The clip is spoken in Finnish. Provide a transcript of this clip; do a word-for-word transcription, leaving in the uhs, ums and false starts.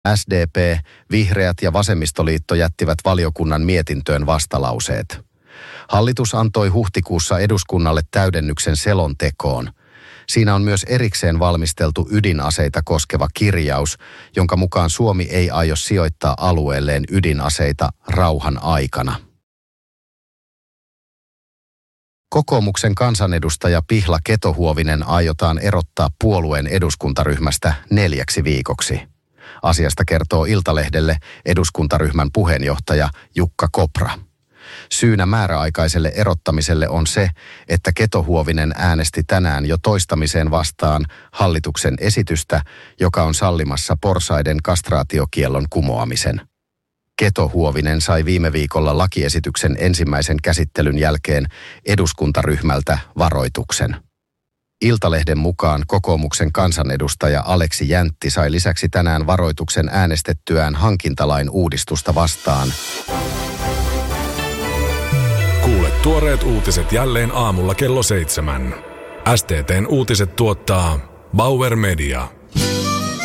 S D P, Vihreät ja Vasemmistoliitto jättivät valiokunnan mietintöön vastalauseet. Hallitus antoi huhtikuussa eduskunnalle täydennyksen selontekoon. Siinä on myös erikseen valmisteltu ydinaseita koskeva kirjaus, jonka mukaan Suomi ei aio sijoittaa alueelleen ydinaseita rauhan aikana. Kokoomuksen kansanedustaja Pihla Keto-Huovinen aiotaan erottaa puolueen eduskuntaryhmästä neljäksi viikoksi. Asiasta kertoo Iltalehdelle eduskuntaryhmän puheenjohtaja Jukka Kopra. Syynä määräaikaiselle erottamiselle on se, että Keto-Huovinen äänesti tänään jo toistamiseen vastaan hallituksen esitystä, joka on sallimassa porsaiden kastraatiokiellon kumoamisen. Keto-Huovinen sai viime viikolla lakiesityksen ensimmäisen käsittelyn jälkeen eduskuntaryhmältä varoituksen. Iltalehden mukaan kokoomuksen kansanedustaja Aleksi Jäntti sai lisäksi tänään varoituksen äänestettyään hankintalain uudistusta vastaan. Kuule tuoreet uutiset jälleen aamulla kello seitsemän. S T T:n uutiset tuottaa Bauer Media.